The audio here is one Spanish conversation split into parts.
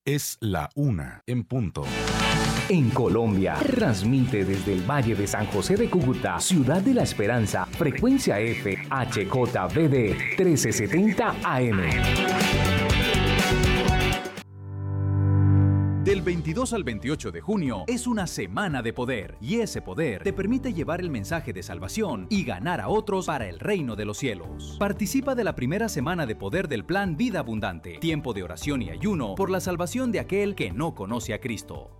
Es la 1:00 En Colombia, transmite desde el Valle de San José de Cúcuta, Ciudad de la Esperanza, frecuencia F, HJBD 1370 AM. Del 22 al 28 de junio es una semana de poder, y ese poder te permite llevar el mensaje de salvación y ganar a otros para el reino de los cielos. Participa de la primera semana de poder del Plan Vida Abundante, tiempo de oración y ayuno por la salvación de aquel que no conoce a Cristo.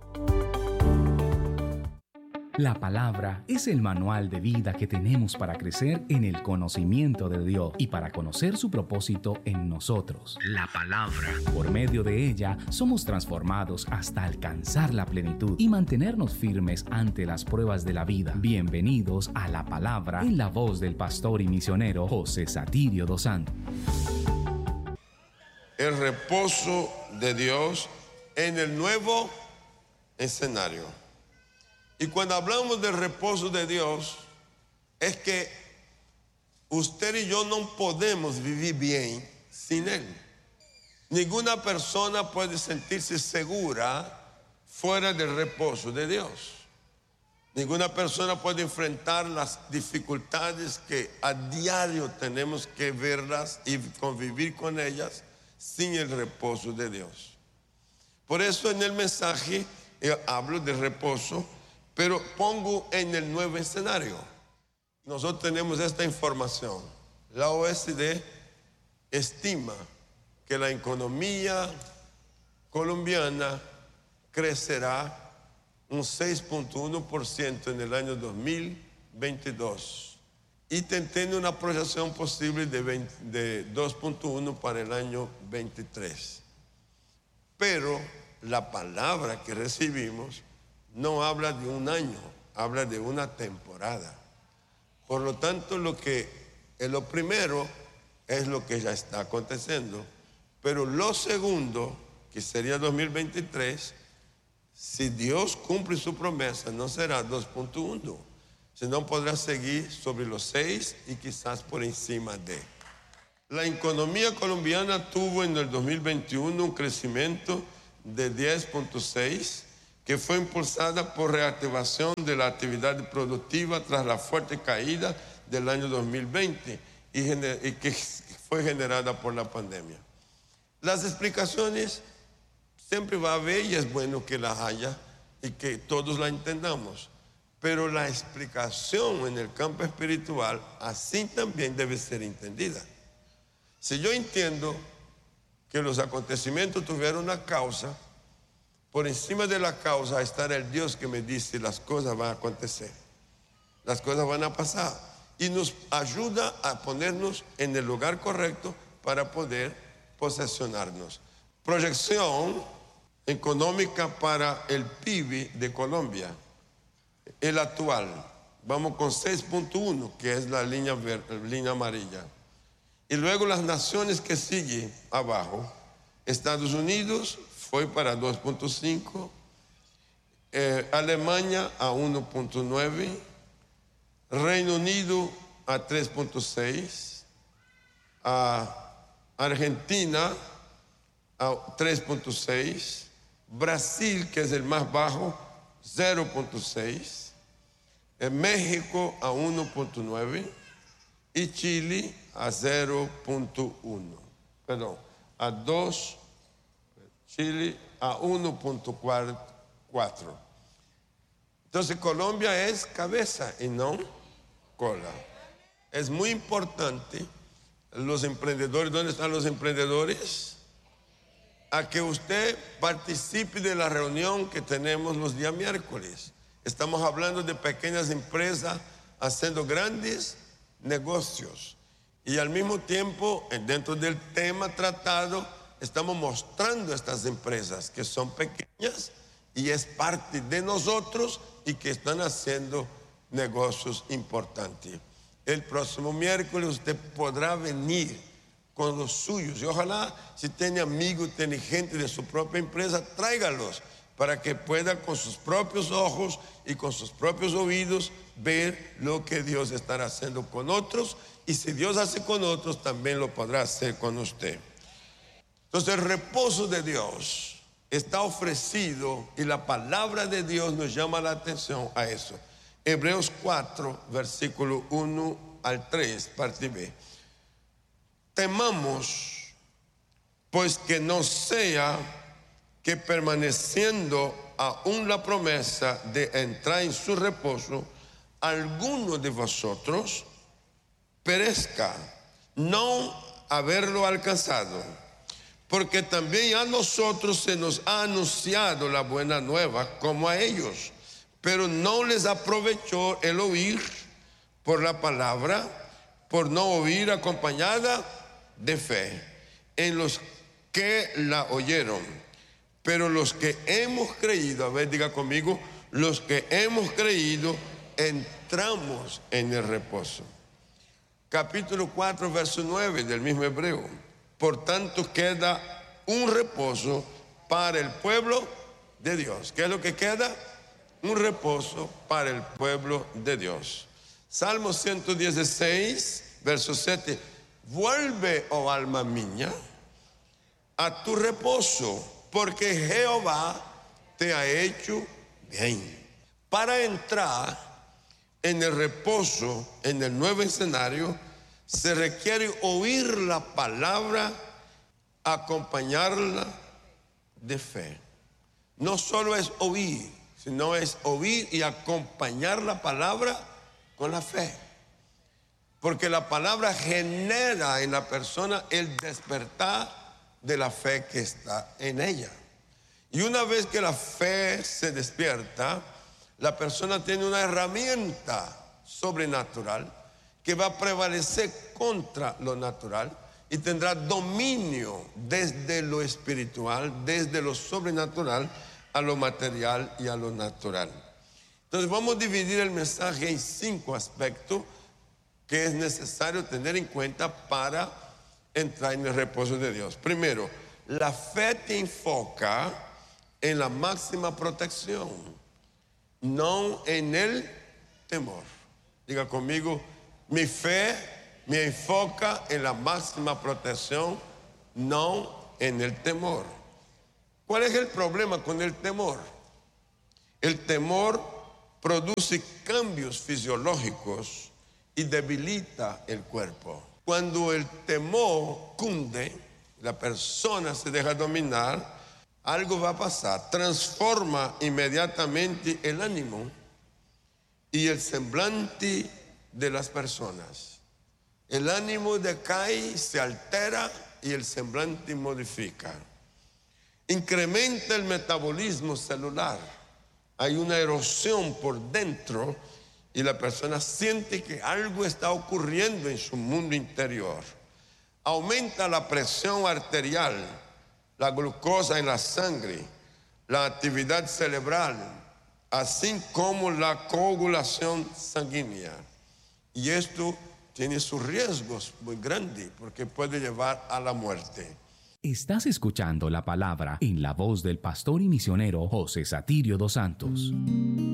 La palabra es el manual de vida que tenemos para crecer en el conocimiento de Dios y para conocer su propósito en nosotros. La palabra. Por medio de ella somos transformados hasta alcanzar la plenitud y mantenernos firmes ante las pruebas de la vida. Bienvenidos a La Palabra en la voz del pastor y misionero José Satirio dos Santos. El reposo de Dios en el nuevo escenario. Y cuando hablamos del reposo de Dios, es que usted y yo no podemos vivir bien sin Él. Ninguna persona puede sentirse segura fuera del reposo de Dios. Ninguna persona puede enfrentar las dificultades que a diario tenemos que verlas y convivir con ellas sin el reposo de Dios. Por eso en el mensaje hablo de reposo, pero pongo en el nuevo escenario. Nosotros tenemos esta información. La OSD estima que la economía colombiana crecerá un 6.1% en el año 2022 y tiene una proyección posible de 2.1 para el año 23. Pero la palabra que recibimos no habla de un año, habla de una temporada. Por lo tanto, lo primero es lo que ya está aconteciendo, pero lo segundo, que sería 2023, si Dios cumple su promesa, no será 2.1, sino podrá seguir sobre los 6 y quizás por encima de. La economía colombiana tuvo en el 2021 un crecimiento de 10.6%, que fue impulsada por reactivación de la actividad productiva tras la fuerte caída del año 2020 y que fue generada por la pandemia. Las explicaciones siempre va a haber y es bueno que las haya y que todos la entendamos, pero la explicación en el campo espiritual así también debe ser entendida. Si yo entiendo que los acontecimientos tuvieron una causa, por encima de la causa está el Dios que me dice las cosas van a acontecer, las cosas van a pasar y nos ayuda a ponernos en el lugar correcto para poder posesionarnos. Proyección económica para el PIB de Colombia, el actual, vamos con 6.1, que es la línea amarilla. Y luego las naciones que siguen abajo, Estados Unidos fue para 2.5, Alemania a 1.9, Reino Unido a 3.6, Argentina a 3.6, Brasil, que es el más bajo, 0.6, México a 1.9 y Chile a 0.1, perdón, a 2, Chile a 1.4. Entonces Colombia es cabeza y no cola. Es muy importante los emprendedores. ¿Dónde están los emprendedores? A que usted participe de la reunión que tenemos los días miércoles. Estamos hablando de pequeñas empresas haciendo grandes negocios y al mismo tiempo dentro del tema tratado estamos mostrando a estas empresas que son pequeñas y es parte de nosotros y que están haciendo negocios importantes. El próximo miércoles usted podrá venir con los suyos y ojalá si tiene amigos, tiene gente de su propia empresa, tráigalos para que pueda con sus propios ojos y con sus propios oídos ver lo que Dios estará haciendo con otros, y si Dios hace con otros también lo podrá hacer con usted. Entonces el reposo de Dios está ofrecido y la palabra de Dios nos llama la atención a eso. Hebreos 4, versículo 1 al 3, parte B. Temamos, pues que no sea que permaneciendo aún la promesa de entrar en su reposo, alguno de vosotros perezca, no haberlo alcanzado. Porque también a nosotros se nos ha anunciado la buena nueva como a ellos, pero no les aprovechó el oír por la palabra, por no oír acompañada de fe en los que la oyeron. Pero los que hemos creído, a ver, diga conmigo, los que hemos creído, entramos en el reposo. Capítulo 4, verso 9 del mismo Hebreo. Por tanto, queda un reposo para el pueblo de Dios. ¿Qué es lo que queda? Un reposo para el pueblo de Dios. Salmo 116, verso 7. Vuelve, oh alma mía, a tu reposo, porque Jehová te ha hecho bien. Para entrar en el reposo, en el nuevo escenario, se requiere oír la palabra, acompañarla de fe. No solo es oír, sino es oír y acompañar la palabra con la fe. Porque la palabra genera en la persona el despertar de la fe que está en ella. Y una vez que la fe se despierta, la persona tiene una herramienta sobrenatural que va a prevalecer contra lo natural y tendrá dominio desde lo espiritual, desde lo sobrenatural a lo material y a lo natural. Entonces vamos a dividir el mensaje en 5 aspectos que es necesario tener en cuenta para entrar en el reposo de Dios. Primero, la fe te enfoca en la máxima protección, no en el temor. Diga conmigo, mi fe me enfoca en la máxima protección, no en el temor. ¿Cuál es el problema con el temor? El temor produce cambios fisiológicos y debilita el cuerpo. Cuando el temor cunde, la persona se deja dominar, algo va a pasar, transforma inmediatamente el ánimo y el semblante de las personas. El ánimo decae, se altera y el semblante modifica. Incrementa el metabolismo celular. Hay una erosión por dentro y la persona siente que algo está ocurriendo en su mundo interior. Aumenta la presión arterial, la glucosa en la sangre, la actividad cerebral, así como la coagulación sanguínea. Y esto tiene sus riesgos muy grandes porque puede llevar a la muerte. Estás escuchando la palabra en la voz del pastor y misionero José Satirio dos Santos.